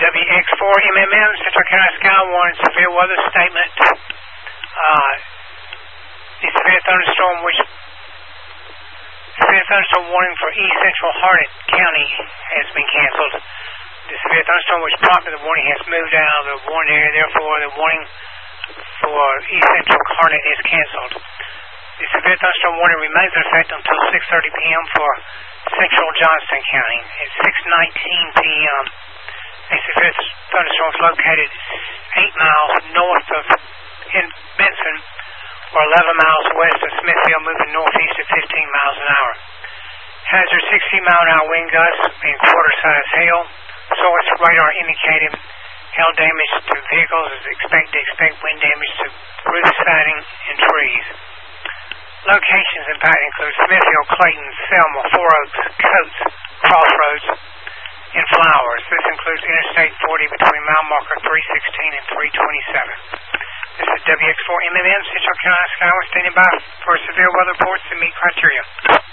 WX4MMM, Central Carolina Sky Warning, severe weather statement. The severe thunderstorm warning for East Central Harnett County has been canceled. The severe thunderstorm which prompted the warning has moved out of the warning area, therefore the warning for East Central Harnett is canceled. The severe thunderstorm warning remains in effect until 6:30 p.m. for Central Johnston County. At 6:19 p.m., a severe thunderstorm is located 8 miles north of Benson or 11 miles west of Smithfield, moving northeast at 15 miles an hour. Hazard 60-mile-an-hour wind gusts and quarter-size hail. Source radar indicating hail damage to vehicles is expect wind damage to roof siding and trees. Locations impacted include Smithfield, Clayton, Selma, Four Oaks, Coates, Crossroads, and Flowers. This includes Interstate 40 between mile marker 316 and 327. This is WX4MMM, Central Carolina Sky Warning, standing by for severe weather reports to meet criteria.